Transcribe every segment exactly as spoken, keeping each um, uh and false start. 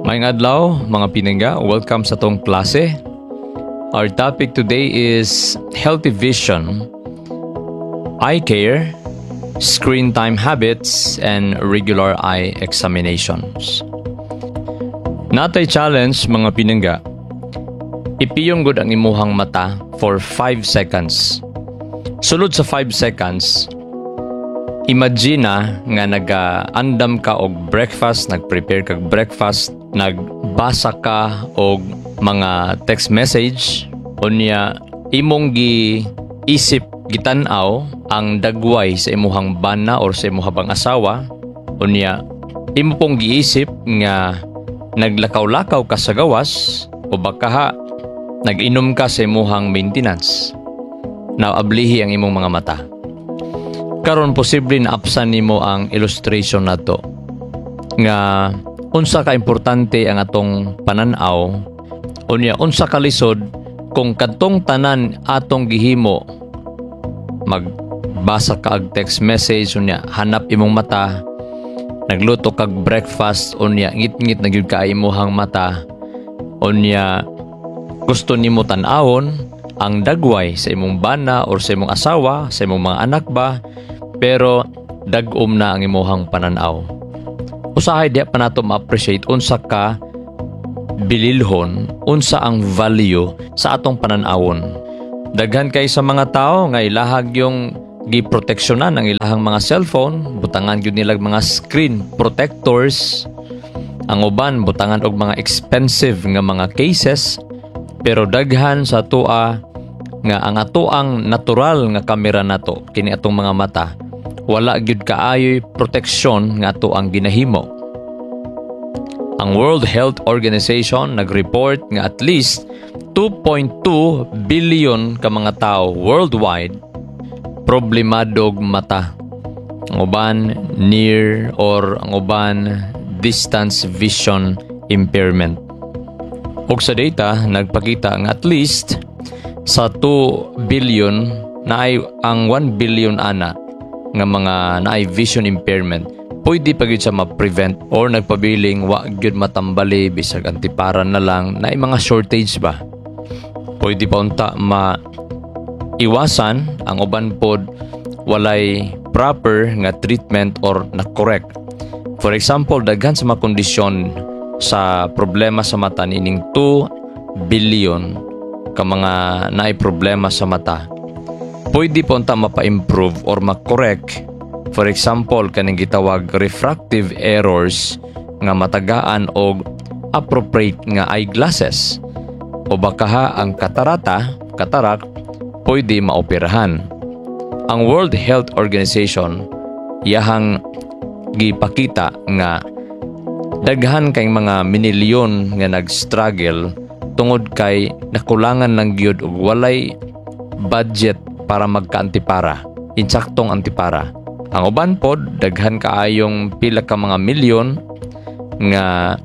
Maayong adlaw, mga pinangga. Welcome sa tong klase. Our topic today is healthy vision, eye care, screen time habits, and regular eye examinations. Natay challenge, mga pinangga. Ipiyong gud ang imuhang mata for five seconds. Sulod sa five seconds, imagine na nga nag-andam ka og breakfast, nag-prepare kag breakfast, nagbasa ka og mga text message, unya imong gi-isip, gitan-aw ang dagway sa imuhang bana or sa imuhang asawa, unya imo pong giisip nga naglakaw-lakaw ka sa gawas o baka nag-inom ka sa imuhang maintenance. Now, ablihi ang imong mga mata. Karon posible na apsan nimo ang illustration nato nga unsa ka importante ang atong pananaw, unya unsa ka lisod kung kadtong tanan atong gihimo, magbasa ka og text message, unya hanap imong mata, nagluto kag breakfast, unya ngit-ngit na gyud ka imong mata, unya gusto nimo tan-awon ang dagway sa imong bana or sa imong asawa, sa imong mga anak ba, pero dag-om na ang imuhang pananaw. Usahay di pa nato ma-appreciate unsa ka bililhon, unsa ang value sa atong pananawon. Daghan kay sa mga tao nga ilahag yung giproteksyonan ang ilahang mga cellphone, butangan gyud nila mga screen protectors. Ang uban butangan og mga expensive nga mga cases, pero daghan sa tua nga ang atoang natural nga kamera nato kini atong mga mata wala gyud kaayoy proteksyon nga ato ang ginahimo. Ang World Health Organization nag-report nga at least two point two billion ka mga tao worldwide problemadog mata. Ang uban near or ang uban distance vision impairment. Og sa data nagpakita nga at least sa two billion naay ang one billion ana nga mga naay vision impairment pwede pa gyud sa ma-prevent or nagpabiling wa gyud matambali bisag antiparan na lang naay mga shortage ba. Pwede pa unta ma iwasan ang uban pod walay proper nga treatment or na correct. For example, daghan sa mga kondisyon sa problema sa mata nining two billion ka mga naay problema sa mata pwede po unta mapa-improve or ma-correct. For example, kaning gitawag refractive errors nga matagaan og appropriate nga eyeglasses, o baka ang katarata katarak pwede maoperahan. Ang World Health Organization iyahang gipakita nga daghan kay mga minilyon nga nag-struggle tungod kay nakulangan lang gyud og walay budget para magka-antipara, insaktong antipara. Ang uban pod daghan kaayong pila ka mga milyon nga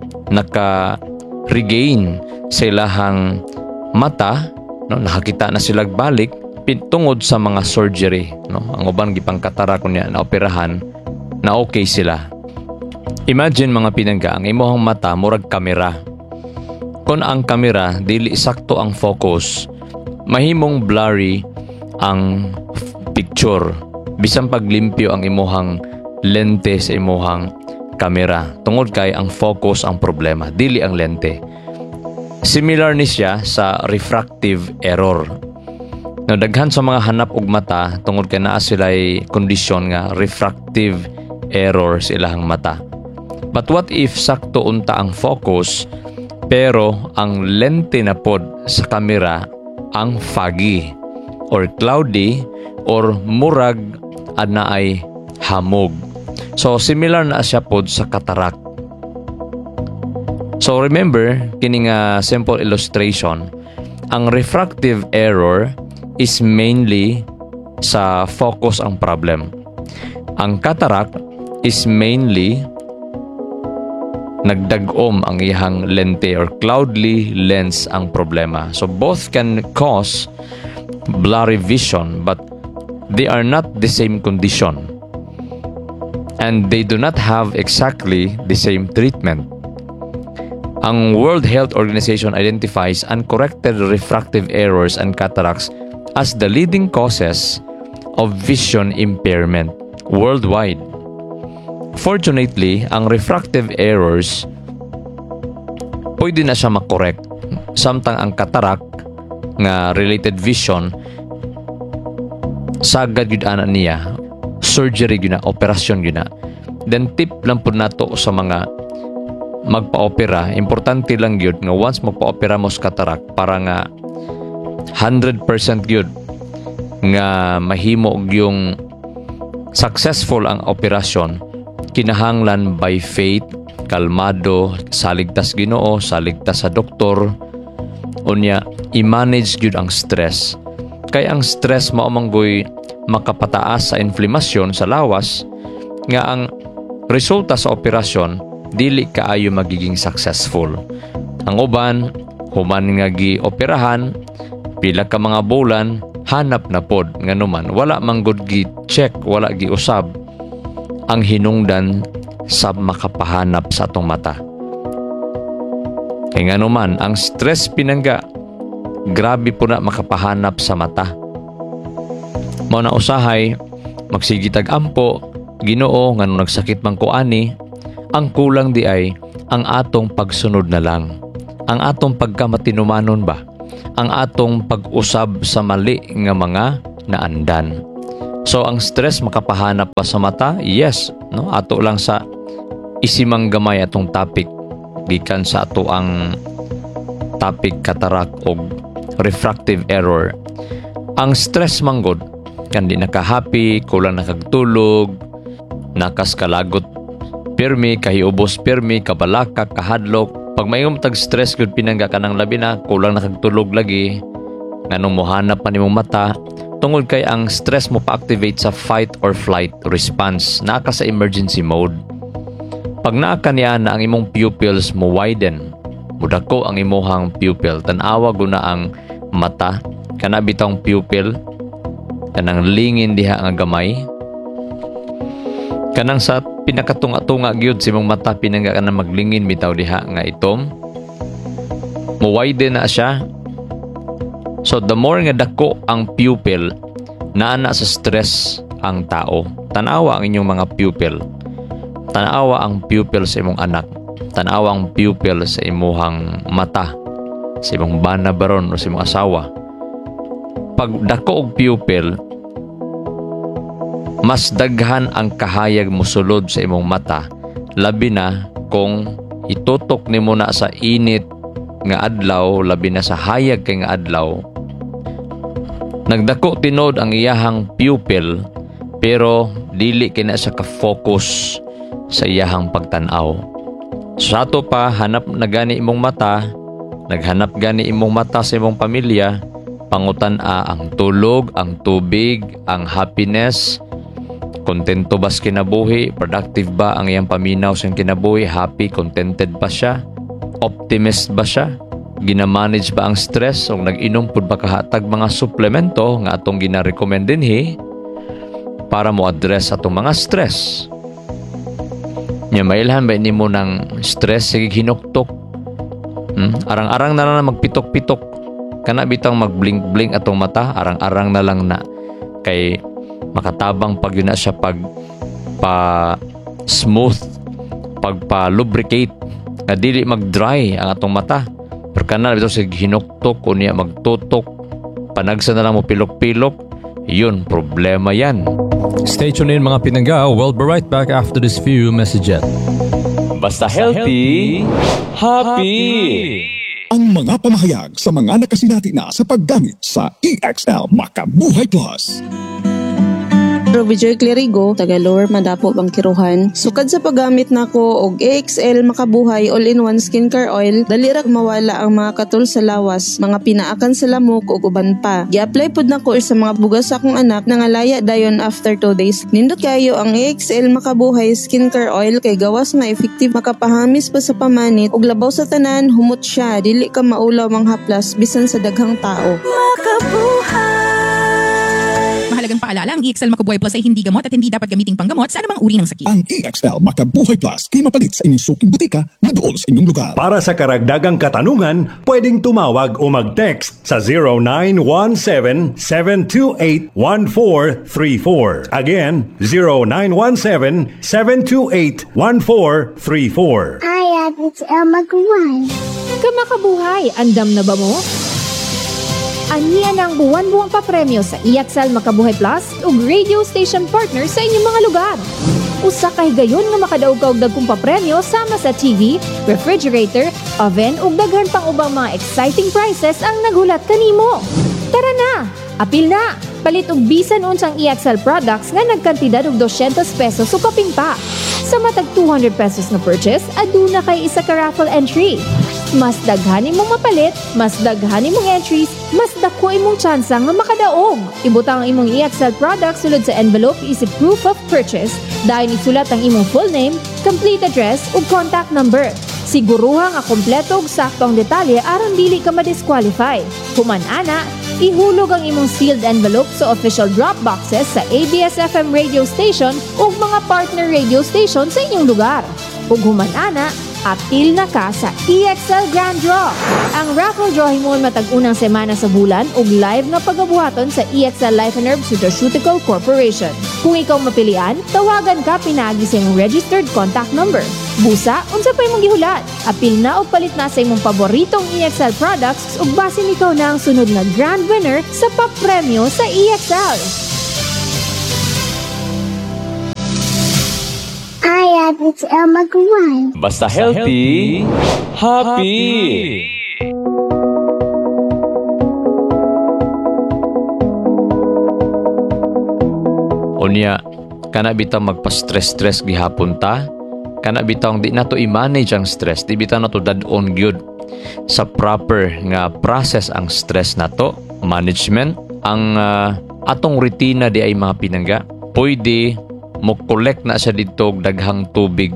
naka-regain sa ilahang mata, no, nakakita na sila balik tungod sa mga surgery, no. Ang uban gipangkatara kunya na operahan na okay sila. Imagine mga pinangga, ang imong mata murag kamera. Kung ang kamera dili sakto ang focus, mahimong blurry ang picture. Bisan paglimpyo ang imuhang lente sa imuhang kamera. Tungod kay ang focus ang problema, dili ang lente. Similar ni siya sa refractive error. No, daghan sa mga hanap og mata tungod kay naa sila'y kondisyon nga refractive error sa ilahang mata. But what if sakto unta ang focus pero ang lente na pod sa kamera ang foggy or cloudy or murag adna ay hamog. So similar na siya pod sa cataract. So remember kini nga simple illustration, ang refractive error is mainly sa focus ang problem. Ang cataract is mainly nagdag-om ang iyang lente or cloudy lens ang problema. So both can cause blurry vision, but they are not the same condition. And they do not have exactly the same treatment. Ang World Health Organization identifies uncorrected refractive errors and cataracts as the leading causes of vision impairment worldwide. Fortunately, ang refractive errors pwede na siya makorek. Samtang ang cataract nga related vision sagad yun ana niya, surgery yun na, operasyon yun na. Then tip lang po nato sa mga magpa-opera, importante lang yun nga once magpa-opera mo sa cataract para nga one hundred percent yun nga mahimo yung successful ang operasyon, kinahanglan by faith, kalmado, saligtas Ginoo, saligtas sa doktor, unya i-manage yun ang stress. Kaya ang stress maumanggoy makapataas sa inflamasyon sa lawas nga ang resulta sa operasyon dili kaayo magiging successful. Ang uban human nga gi-operahan pila ka mga bulan hanap na pod nganuman wala manggod gi-check, wala gi-usab ang hinungdan sa makapahanap sa atong mata. Kaya nganuman ang stress pinangga grabe po na makapahanap sa mata. Mao na usahay magsigitag ampo Ginoo ngano nagsakit man ko ani, ang kulang di ay ang atong pagsunod na lang, ang atong pagkamatinumanon ba, ang atong pag-usab sa mali nga mga naandan. So ang stress makapahanap pa sa mata, yes, no, ato lang sa isimang gamay atong topic gikan sa ato ang topic cataract o refractive error. Ang stress manggod kandi nakahappy, kulang nakagtulog, nakas kalagot pirmi, kahiubos pirmi, kabalaka, kahadlok. Pag mayong tag stress gud pinangga ka ng labi na kulang nakagtulog lagi, nganong mohanap pa nimong mata tungod kay ang stress mo pa-activate sa fight or flight response, naka sa emergency mode. Pag naa ka niya na ang imong pupils mo widen, mudako ang imuhang pupil, tanawa guna ang mata kana bitong pupil kanang lingin diha nga gamay, kanang sa pinakatunga-tunga gyud si mong mata pinangga ka na maglingin bitaw diha nga itom mo widen na siya. So the more nga dako ang pupil, naana sa stress ang tao. Tanawa ang inyong mga pupil, tanawa ang pupil sa imong anak, tanawa ang pupil sa imuhang mata, sa imong bana baron o sa imong asawa. Pag dako og pupil, mas daghan ang kahayag mosulod sa imong mata, labi na kung itutok nimo na sa init nga adlaw, labi na sa hayag kay nga adlaw. Nagdako tinod ang iyahang pupil pero dili kay na siya ka-focus sa iyahang pagtan-aw. Sa ato pa hanap na gani imong mata, naghanap gani imong mata sa imong pamilya, pangutan-a ang tulog, ang tubig, ang happiness. Kontento ba sa kinabuhi? Productive ba ang iyang paminaw sa kinabuhi? Happy, contented ba siya? Optimist ba siya? Ginamanage ba ang stress? O nag-inom pud ba kahatag mga suplemento nga atong gina-recommend dinhi para mo address atong mga stress? Nya mailhan ba nimo ng stress sige hinuktok? Hmm? Arang-arang na lang magpitok-pitok. Kana bitang mag-blink-blink atong mata, arang-arang na lang na kay makatabang pag yun na siya pag pa smooth, pag pa lubricate nga dili mag-dry ang atong mata. Pero kana bitaw sig hinuktok o niya magtutok, panagsa na lang mo pilok-pilok, yun problema yan. Stay tuned in mga pinangga. We'll be right back after this few messages. Basta healthy, happy! Ang mga pamahayag sa mga nakasinati na sa paggamit sa E X L Makabuhay Plus. Robijoy Clerigo, taga Lower Madapo, Bangkiruhan. Sukad sa paggamit nako og E X L Makabuhay All-in-One Skincare Oil, dali ra mawala ang mga katul sa lawas, mga pinaakan sa lamok ug uban pa. Gi-apply pud nako sa mga bugas sa akong anak nangalaya dayon after two days. Nindot kayo ang E X L Makabuhay Skincare Oil kay gawas nga effective, makapahamis pa sa pamanit ug labaw sa tanan, humot siya, dili ka maulaw manghaplas bisan sa daghang tao. Makabuhay. mahalagang paalala, ang E X L Makabuhay Plus ay hindi gamot at hindi dapat gamiting panggamot sa anumang uri ng sakit. Ang E X L Makabuhay Plus kay mapalit sa inyong suking butika na dool sa inyong lugar. Para sa karagdagang katanungan, pwedeng tumawag o mag-text sa zero nine one seven, seven two eight, one four three four. Again, zero nine one seven, seven two eight, one four three four. Hi, it's El Magaway. Kamakabuhay, andam na ba mo? Aniya ng buwan-buwang papremyo sa E X L Makabuhay Plus ug radio station partner sa inyong mga lugar. Usa kay gayon nga makadaog ka og dagkong papremyo sama sa T V, refrigerator, oven ug daghan pang ubang mga exciting prizes ang naghulat kanimo. Tara na! Apil na! Palit og bisan unsang E X L products nga nagkantidad og two hundred pesos o kaping pa. Sa matag two hundred pesos na purchase, aduna kay isa ka raffle entry. Mas daghanin mong mapalit, mas daghanin mong entries, mas dako imong tsansa nga makadaog. Ibutang ang imong E X L products sulod sa envelope isip proof of purchase. Dahil isulat ang imong full name, complete address ug contact number. Siguruha nga kompleto ug sakto ang detalye aron dili ka ma-disqualify. Human ana, ihulog ang imong sealed envelope sa official drop boxes sa A B S F M radio station ug mga partner radio station sa inyong lugar. Ug human ana, apil na ka sa E X L Grand Draw. Ang raffle draw himon matag unang semana sa bulan ug live na pagabuhaton sa E X L Life and Herb Nutraceutical Corporation. Kung ikaw mapilian, tawagan ka pinagi sa imong registered contact number. Busa, unsa pa imong gihulat? Apil na og palit na sa imong paboritong E X L products ug basin ikaw na ang sunod na grand winner sa papremyo sa E X L. Hi, it's El Magaway. Basta healthy, happy! Unya, kana bitaw magpa-stress-stress gihapon ta, kana bitaw di nato i-manage ang stress, di bitaw nato dad-on gyud sa proper nga process ang stress nato, management, ang uh, atong rutina di ay mga pinangga. Pwede mo collect na siya dito og daghang tubig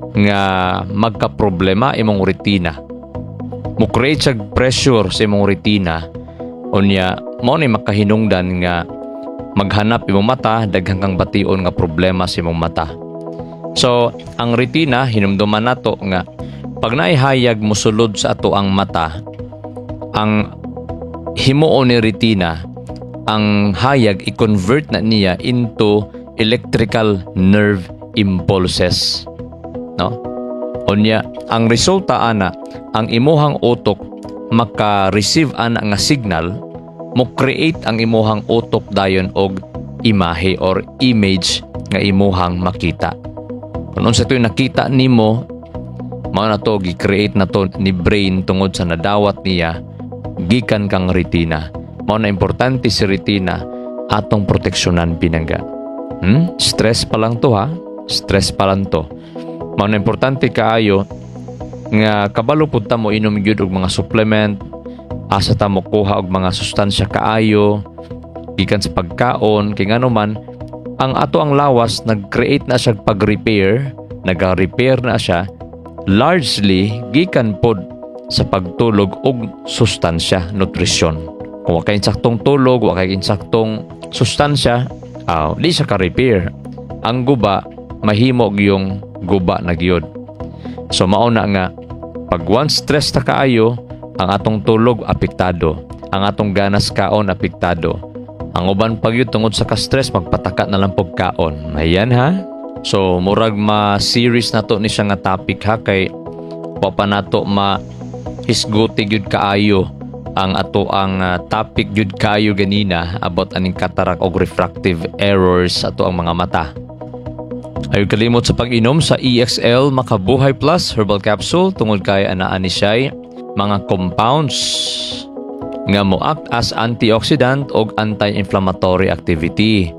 nga magka-problema imong retina. Mo create siya pressure sa imong retina. Unya, mo ni makahinungdan nga maghanap imong mata, daghang kang bation nga problema sa imong mata. So, ang retina, hinumduman nato nga pag naihayag mosulod sa ato ang mata, ang himuon ni retina, ang hayag i-convert na niya into electrical nerve impulses, no? Unya, ang resulta ana, ang imuhang utok maka-receive ana nga signal, mo create ang imuhang utok dayon og imahe or image nga imuhang makita. Kung unsa to'y nakita nimo, mao na to gi-create na to ni brain tungod sa nadawat niya gikan kang retina. Mao na importante si retina atong proteksyonan pinangga. Hmm? Stress pa lang to ha. Stress pa lang to. Mao na importante kaayo nga kabalo pud ta mo inom gyud og mga supplement, asa ta mo kuha og mga sustansya kaayo gikan sa pagkaon kay ngano man ang ato ang lawas nag-create na siya pag-repair, nag-repair na siya largely gikan pod sa pagtulog og sustansya, nutrisyon. Kung wa kay insaktong tulog, wa kay insaktong sustansya, aw, di siya ka-repair. Ang guba, mahimo yung guba na gyud. So mao na nga, pag once stress ta kaayo, ang atong tulog apektado, ang atong ganas kaon apektado. Ang uban pag yun tungod sa ka-stress, magpataka na lang pog kaon. Ayan ha? So murag ma-series na to ni siya nga topic ha, kay wa pa nato ma-hisguti gyud kaayo ang ato ang uh, topic jud kayo ganina about aning cataract o refractive errors ato ang mga mata. Ayaw kalimot sa pag-inom sa E X L Makabuhay Plus Herbal Capsule tungod kay anaan ni siya mga compounds nga mo act as antioxidant o anti-inflammatory activity.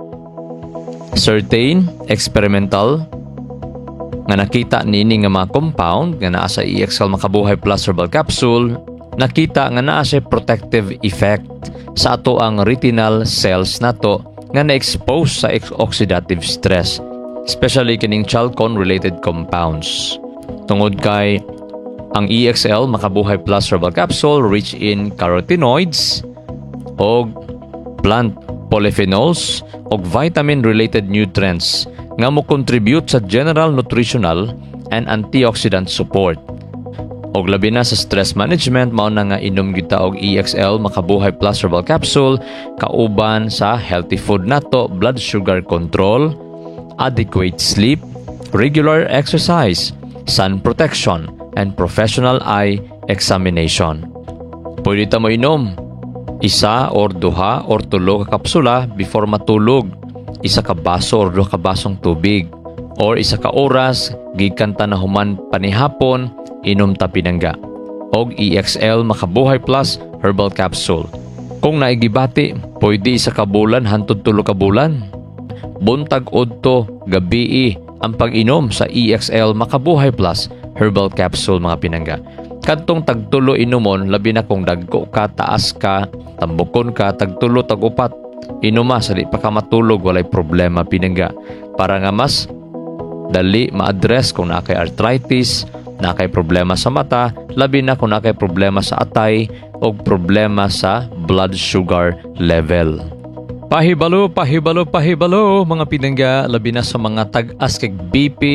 Certain experimental nga nakita nini nga mga compound nga naa sa E X L Makabuhay Plus Herbal Capsule, nakita nga naa siya protective effect sa ato ang retinal cells nato nga na-expose sa oxidative stress, especially kining chalcone related compounds. Tungod kay ang E X L Makabuhay Plus Herbal Capsule rich in carotenoids o plant polyphenols ug vitamin-related nutrients nga mo contribute sa general nutritional and antioxidant support. Og labi na sa stress management, mao na nga inom kita og E X L Makabuhay Plus Herbal Capsule kauban sa healthy food nato, blood sugar control, adequate sleep, regular exercise, sun protection, and professional eye examination. Pwede ta mo inom isa or duha or tulo ka kapsula before matulog, isa ka baso or duha ka basong tubig, or isa ka oras gikan ta na human panihapon inom ta pinangga og E X L Makabuhay Plus Herbal Capsule. Kung naigibati, pwede isa ka bulan hantod tulo ka bulan. Buntag udto gabii ang pag-inom sa E X L Makabuhay Plus Herbal Capsule mga pinangga. Kadtong tagtulo inumon, labi na kung dagko ka, taas ka, tambukon ka, tagtulo, tagupat, inuma, sa di pa ka matulog, walay problema pinangga. Para nga mas dali ma-address kung nakay arthritis, nakay problema sa mata, labi na kung nakay problema sa atay, o problema sa blood sugar level. Pahibalo, pahibalo, pahibalo, mga pinangga, labi na sa mga tag-as kay B P,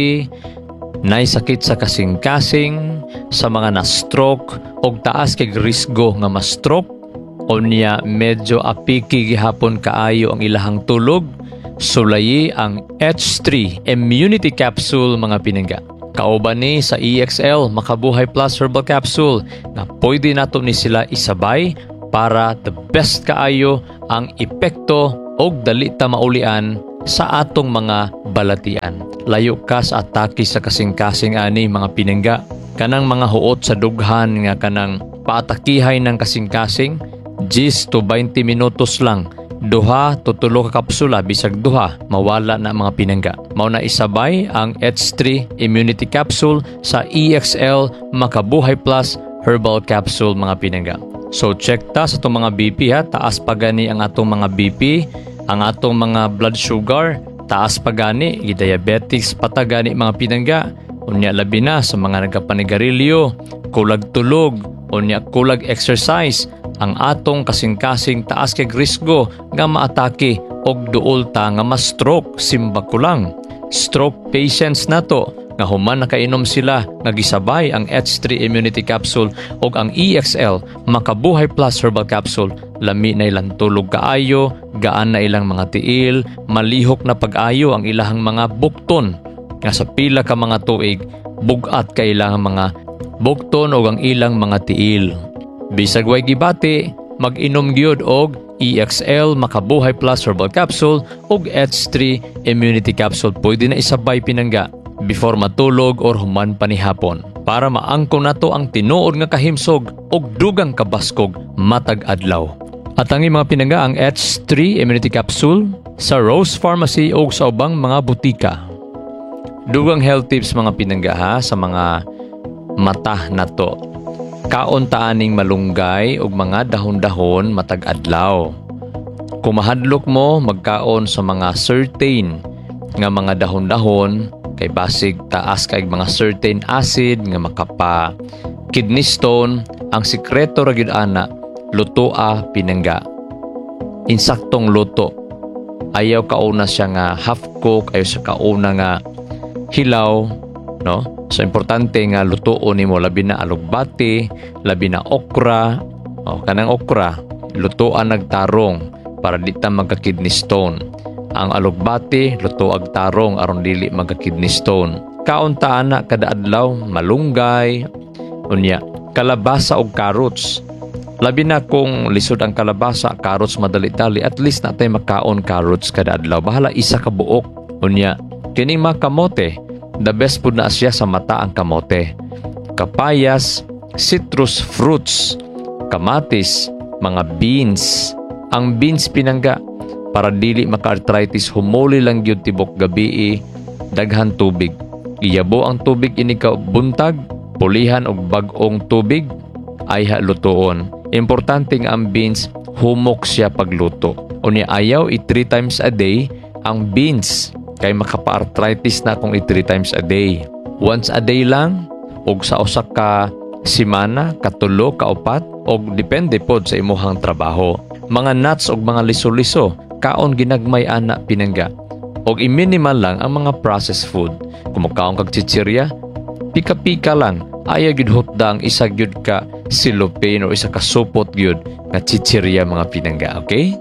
naisakit sa kasing-kasing, sa mga na-stroke o taas kay risgo nga ma-stroke, o niya medyo apiki gihapon kaayo ang ilahang tulog, sulayi ang H three Immunity Capsule mga pinangga. Kauban ni sa E X L Makabuhay Plus Herbal Capsule na pwede nato ni sila isabay para the best kaayo ang epekto o dali ta maulian sa atong mga balatian. Layo ka sa atake sa kasing-kasing ani mga pinangga. Kanang mga huot sa dughan nga kanang paatakihay ng kasing-kasing, ten to twenty minutos lang. Duha to tulo ka kapsula bisag duha mawala na mga pinangga. Mao na isabay ang H three Immunity Capsule sa E X L Makabuhay Plus Herbal Capsule mga pinangga. So check ta sa itong mga B P ha, taas pa gani ang atong mga B P, ang atong mga blood sugar, taas pa gani, i-diabetics patagani mga pinangga. Unya labi na sa mga nagkapanigarilyo, kulag tulog, unya kulag exercise, ang atong kasing-kasing taas kay risgo nga maatake og duol ta nga ma-stroke simba kulang. Stroke patients nato nga human nakainom sila nga gisabay ang H three Immunity Capsule og ang E X L Makabuhay Plus Herbal Capsule, lami na ilang tulog kaayo, gaan na ilang mga tiil, malihok na pag-ayo ang ilahang mga bukton nga sa pila ka mga tuig bugat ka ilang mga bukton og ang ilang mga tiil. Bisag way gibati, mag-inom gyud og E X L Makabuhay Plus Herbal Capsule og H three Immunity Capsule. Pwede na isabay pinangga before matulog or human panihapon para maangkon nato ang tinuod nga kahimsog og dugang kabaskog matag adlaw. At ang mga pinangga ang H three Immunity Capsule sa Rose Pharmacy o sa ubang mga butika. Dugang health tips mga pinangga ha sa mga mata nato. Kaon taaning malunggay og mga dahon-dahon matag adlaw. Kung mahadlok mo magkaon sa mga certain nga mga dahon-dahon kay basig taas kay mga certain acid nga makapa kidney stone. Ang sikreto ra gyud ana, lutoa pinangga. Insaktong luto. Ayaw kauna siya nga half cook, ayaw siya kauna nga hilaw, no? So importante nga lutoon nimo labi na alugbati, labi na okra, o kanang okra, lutoan nagtarong para di ta magka-kidney stone. Ang alugbati lutoag tarong aron dili magka-kidney stone. Kaunta ana kada adlaw malunggay, unya kalabasa og carrots. Labi na kung lisod ang kalabasa, carrots madali-dali, at least natay makaon carrots kada adlaw. Bahala isa ka buok. Unya kining mga kamote, the best pud na siya sa mata ang kamote. Kapayas, citrus fruits, kamatis, mga beans. Ang beans pinangga para dili maka-arthritis, humuli lang gyud tibok gabi, daghan tubig. Iyabo ang tubig ini ka buntag, pulihan og bag-ong tubig ay halutoon. Importante nga ang beans humok siya pagluto. Unya ayaw i three times a day ang beans kay makapa-arthritis na kung i three times a day. Once a day lang og sa usa ka semana, katulo, kaupat, og depende pod sa imuhang trabaho. Mga nuts og mga liso-liso, pagkaon ginagmay ana pinangga. Og i-minimal lang ang mga processed food. Kung magkaon kag chichirya, pika-pika lang. Ayaw gyud hotda ang isa gyud ka silopane o isa ka supot gyud nga chichirya mga pinangga, okay?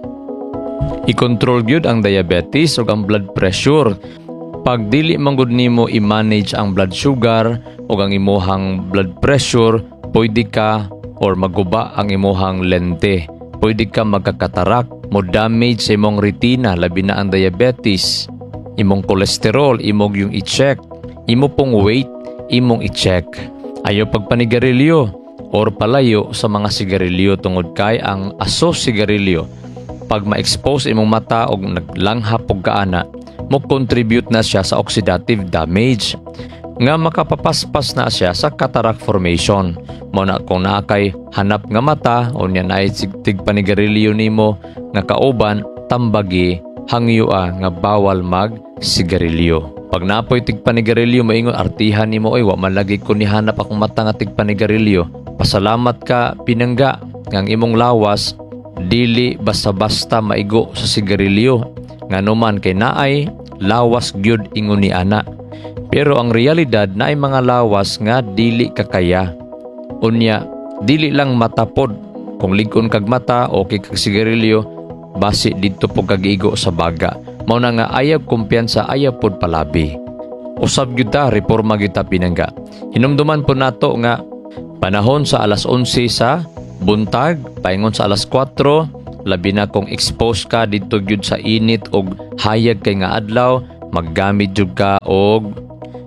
I-control gyud ang diabetes o ang blood pressure. Pag dili man gud nimo i-manage ang blood sugar o ang imuhang blood pressure, pwede ka or maguba ang imuhang lente. Pwede ka magkakatarak, mo damage sa imong retina, labi na ang diabetes, imong kolesterol, imong yung i-check, imo pong weight, imong i-check. Ayaw pagpanigarilyo or palayo sa mga sigarilyo tungod kay ang aso sigarilyo. Pag ma-expose imong mata o naglanghap og kaana, mo contribute na siya sa oxidative damage nga makapapaspas na siya sa cataract formation. Mo na kung naakay hanap nga mata o niya na tig panigarilyo nimo nga kauban, tambagi hangyua nga bawal mag sigarilyo. Pag napoy tig panigarilyo maingon artihan nimo, oy wa man lagi ko ni hanap akong mata nga tig panigarilyo. Pasalamat ka pinangga nga imong lawas dili basta-basta maigo sa sigarilyo. Nganuman kay naay lawas gyud ingon ni ana. Pero ang realidad na ay mga lawas nga dili kakaya. Unya, dili lang matapod. Kung ligon kag mata o kay kag sigarilyo, basi dito po kagigo sa baga. Mao na nga ayaw kumpiyansa, ayaw pod palabi. Usab gyud ta, reforma gyud ta pinangga. Hinumduman po nato nga panahon sa alas onse sa buntag, paingon sa alas kwatro, labi na kung expose ka dito gyud sa init og hayag kay nga adlaw, maggamit jud ka og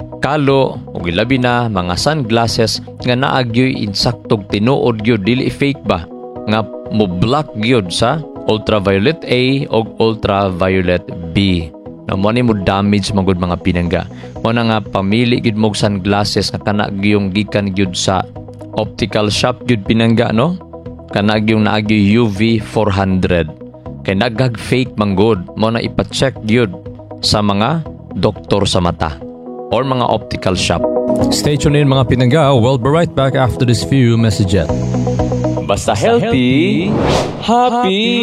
kalo ug ilabi na mga sunglasses nga naagyoy insaktog tinuod gyud, dili fake ba nga mo block gyud sa ultraviolet A ug ultraviolet B. Na mo ni mo damage magud mga pinangga. Mo na nga pamili gyud mo sunglasses nga kana gyung gikan gyud sa optical shop gyud pinangga, no? Kana gyung naagyoy U V four hundred. Kay nagag fake manggod, mo na ipa-check gyud sa mga doktor sa mata or mga optical shop. Stay tuned in mga pinangga. We'll be right back after this few messages. Basta healthy, happy!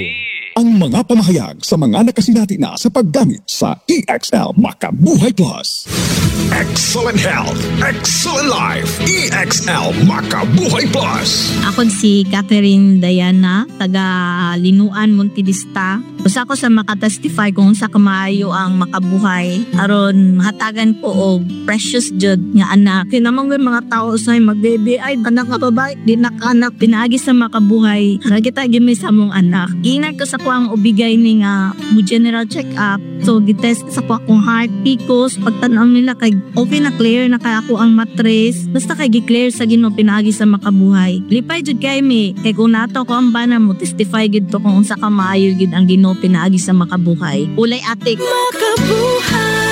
Ang mga pamahayag sa mga nakasinati na sa paggamit sa E X L Makabuhay Plus. Excellent health, excellent life. E X L Makabuhay Plus. Ako si Catherine Diana, taga Linuan, Montedista. Usa ko sa makatestify kung sa kamaayo ang makabuhay aron mahatagan ko og precious jud nga anak. Kinamang may mga tao sa mag-baby ay anak nga babae, di nakanak pinaagi sa makabuhay. Kita gimi sa mong anak. Inag ko sa ko ang ubigay ni nga mo general check up. So gitest sa ko akong heart, picos, pagtanaw nila kay okay na clear na kay ako ang matres. Basta kay gi-clear sa Ginoo pinaagi sa makabuhay. Lipay jud kay mi kay kung nato ko ang bana mo testify gid to kung unsa ka maayo gid ang Ginoo pinaagi sa makabuhay. Ulay atik makabuhay.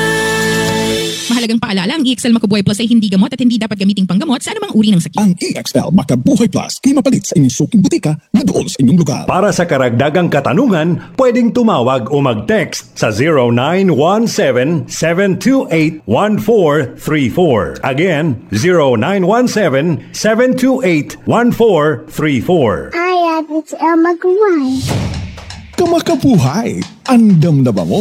Mahalagang paalala, ang E X L Makabuhay Plus ay hindi gamot at hindi dapat gamiting panggamot sa anumang uri ng sakit. Ang E X L Makabuhay Plus ay mapalit sa inyong suking butika na doon sa inyong lugar. Para sa karagdagang katanungan, pwedeng tumawag o mag-text sa zero nine one seven, seven two eight, one four three four. Again, zero nine one seven, seven two eight, one four three four. Hi, it's El Maguay. Kamakabuhay, andam na ba mo?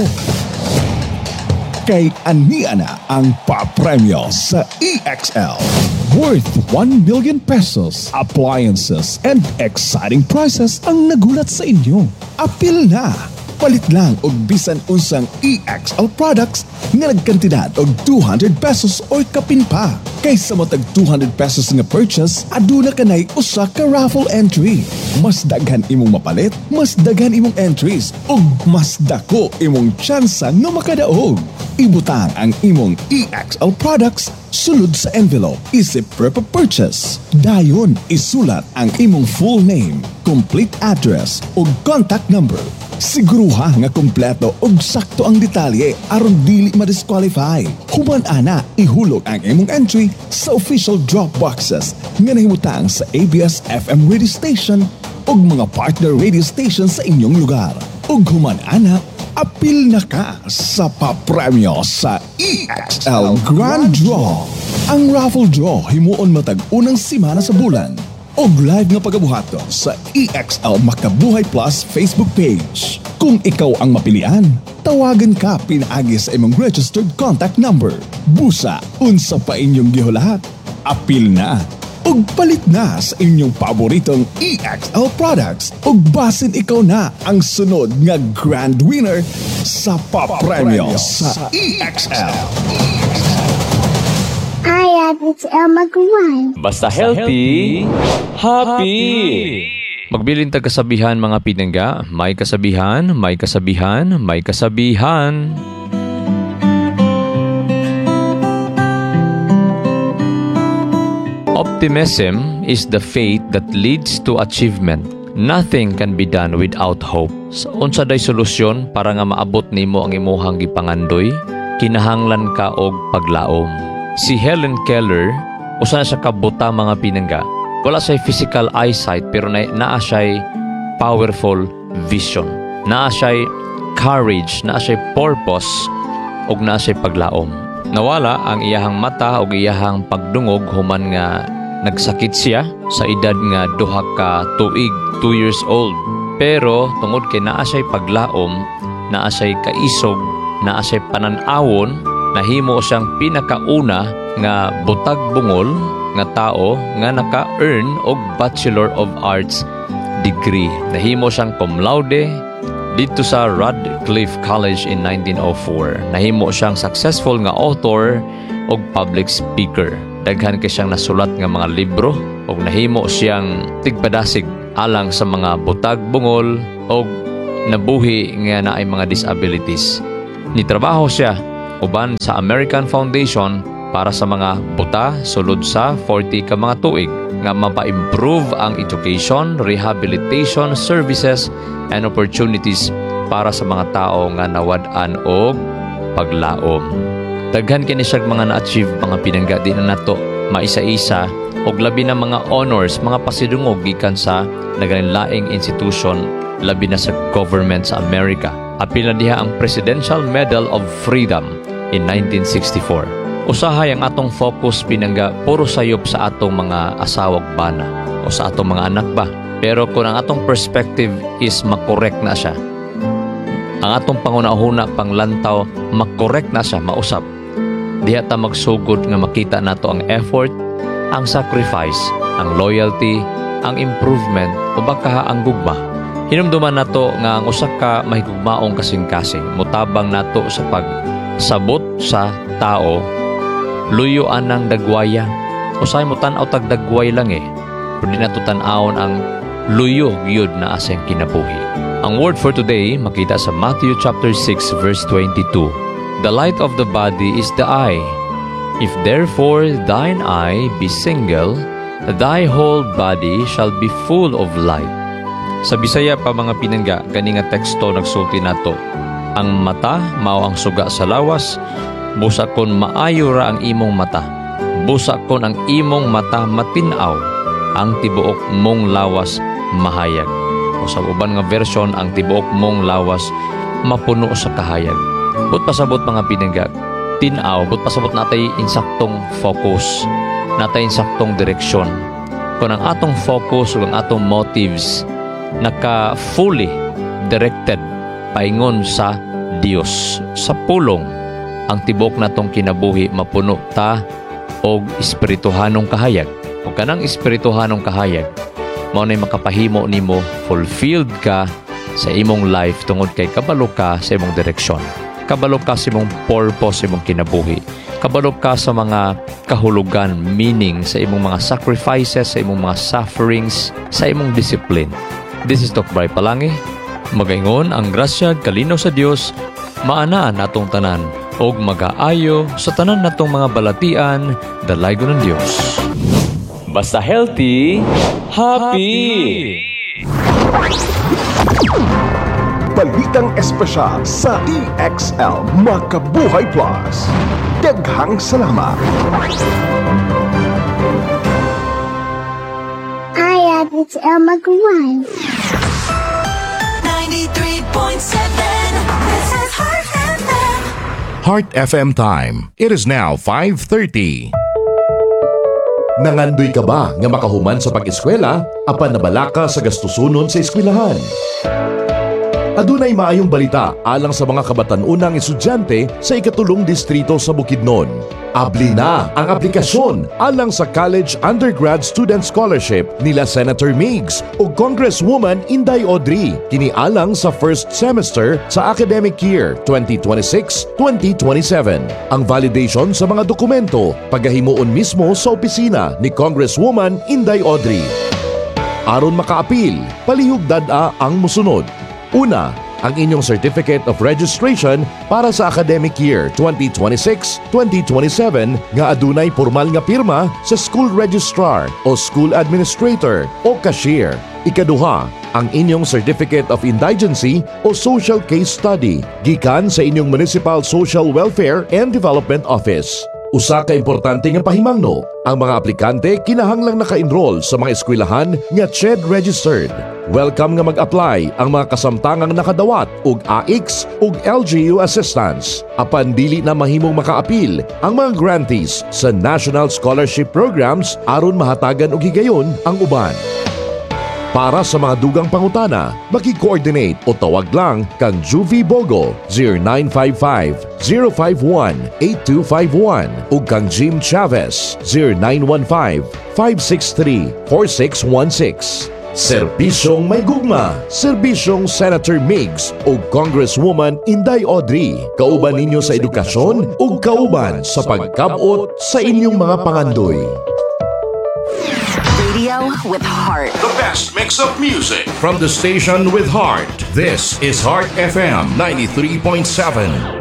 Kay ania na ang papremyo sa E X L. Worth one million pesos, appliances, and exciting prizes ang nagulat sa inyo. Apil na! Palit lang og bisan unsang E X L products nga nagkantidad og two hundred pesos or kapin pa. Kaysa matag two hundred pesos nga purchase, aduna kanay usa ka raffle entry. Mas daghan imong mapalit, mas daghan imong entries, ug mas dako imong tsansa nga makadaog. Ibutang ang imong E X L products sulod sa envelope isip prep purchase. Dayon isulat ang imong full name, complete address ug contact number. Siguruha nga kompleto ug sakto ang detalye aron dili ma-disqualify. Human ana ihulog ang imong entry sa official drop boxes nga nahimutang sa A B S F M radio station ug mga partner radio station sa inyong lugar. Ug human ana apil na ka sa papremyo sa E X L Grand Draw. Ang raffle draw himuon matag unang simana sa bulan. o live nga pagabuhaton sa E X L Makabuhay Plus Facebook page. Kung ikaw ang mapilian, tawagan ka pinaagi sa imong registered contact number. Busa, unsa pa inyong gihulat? Apil na! Ug palit na sa inyong paboritong E X L products ug basin ikaw na ang sunod nga grand winner sa papremyo sa E X L. Hi, it's El Magaway. Basta healthy, happy! Magbilin tag kasabihan mga pinangga, may kasabihan, may kasabihan, may kasabihan. Optimism is the faith that leads to achievement. Nothing can be done without hope. Sa unsa day solusyon para nga maabot nimo ang imuhang gipangandoy, kinahanglan ka og paglaom. Si Helen Keller, usa na siya kabuta mga pinangga. Wala siya physical eyesight pero na, naa siya powerful vision. Naa siya courage, naa siya purpose, ug naa siya paglaom. Nawala ang iyahang mata ug iyahang pagdungog human nga nagsakit siya sa edad nga duha ka tuig, two years old. Pero tungod kay naa siya paglaom, naa siya kaisog, naa siya panan-awon, nahimo siyang pinakauna nga butag bungol nga tao nga naka-earn og Bachelor of Arts degree. Nahimo siyang cum laude dito sa Radcliffe College in nineteen oh four. Nahimo siyang successful nga author ug public speaker. Daghan kay siyang nasulat nga mga libro ug nahimo siyang tigpadasig alang sa mga butag bungol ug nabuhi nga naay mga disabilities. Nitrabaho siya uban sa American Foundation para sa mga buta sulod sa forty ka mga tuig nga mapa-improve ang education, rehabilitation services and opportunities para sa mga tao nga nawad-an og paglaom. Daghan kini siya mga na-achieve mga pinangga di na nato maisa-isa og labi na mga honors, mga pasidungog gikan sa nagalinlaing institution labi na sa government sa Amerika. Apil na diha ang Presidential Medal of Freedom in nineteen sixty-four. Usahay ang atong focus pinangga puro sayop sa atong mga asawag bana o sa atong mga anak ba. Pero kung ang atong perspective is makorek na siya, ang atong panguna-una panglantaw makorek na siya, mausap, diha ta magsugod nga makita nato ang effort, ang sacrifice, ang loyalty, ang improvement o baka ang gugma. Hinumduman nato nga ang usa ka mahigugmaong kasing-kasing mutabang nato sa pagsabot sa tao, luyuan ng dagwaya. Usay mo tan-aw tag dagway lang eh. Pero di nato tan-awon ang luyo gyud na asang kinabuhi. Ang word for today makita sa Matthew chapter six verse twenty-two. The light of the body is the eye. If therefore thine eye be single, thy whole body shall be full of light. Sa Bisaya pa mga pinangga, gani nga teksto nagsulti nato. Ang mata mao ang suga sa lawas. Busa kon maayo ra ang imong mata. Busa kon ang imong mata matinaw, ang tibuok mong lawas mahayag. O sa uban nga version, ang tibuok mong lawas mapuno sa kahayag. But pasabot mga pinangga, tinaw, but pasabot natay insaktong focus, natay insaktong direksyon. Kung ang atong focus o ang atong motives naka fully directed paingon sa Dios, sa pulong, ang tibok natong kinabuhi mapuno ta og espirituhanong kahayag. O kanang espirituhanong kahayag, mao nay makapahimo nimo fulfilled ka sa imong life tungod kay kabalo ka sa imong direksyon. Kabalo ka sa imong purpose sa imong kinabuhi. Kabalo ka sa mga kahulugan, meaning sa imong mga sacrifices, sa imong mga sufferings, sa imong discipline. This is Doc Bray Palangi. Magaingon ang grasya kalinaw sa Dios, maanaan natong tanan og mag-aayo sa tanan natong mga balatian, dalaygo ng Dios. Basta healthy, happy! Balitang espesyal sa E X L Makabuhay Plus. Daghang salamat! Hi, it's El Magaway. ninety-three point seven, this is Heart F M. Heart F M time. It is now five thirty. Nangandoy ka ba nga makahuman sa pag-eskwela apan nabala ka sa gastusunon sa eskwelahan? Adunay maayong balita alang sa mga kabatan-unang estudyante sa ikatulong distrito sa Bukidnon. Abli na ang aplikasyon alang sa College Undergrad Student Scholarship nila Senator Migs o Congresswoman Inday Audrey kini alang sa first semester sa academic year twenty twenty-six twenty twenty-seven. Ang validation sa mga dokumento paghahimuon mismo sa opisina ni Congresswoman Inday Audrey. Aron makaapil, palihog dad-a ang musunod. Una, ang inyong Certificate of Registration para sa academic year twenty twenty-six twenty twenty-seven nga adunay formal nga pirma sa school registrar o school administrator o cashier. Ikaduha, ang inyong Certificate of Indigency o Social Case Study gikan sa inyong Municipal Social Welfare and Development Office. Usa ka importante nga pahimangno, ang mga aplikante kinahanglang naka-enroll sa mga eskwelahan nga C H E D registered. Welcome nga mag-apply ang mga kasamtangang nakadawat ug A X ug L G U assistance. Apan dili na mahimong makaapil ang mga grantees sa National Scholarship Programs aron mahatagan og higayon ang uban. Para sa mga dugang pangutana, maki-coordinate o tawag lang kang Juvie Bogo zero nine five five, zero five one, eight two five one ug kang Jim Chavez zero nine one five, five six three, four six one six. Serbisyong may gugma, serbisyong Senator Migs o Congresswoman Inday Audrey. Kauban ninyo sa edukasyon ug kauban sa pagkabot sa inyong mga pangandoy. Radio with heart. The best mix of music from the station with heart. This is Heart F M ninety-three point seven.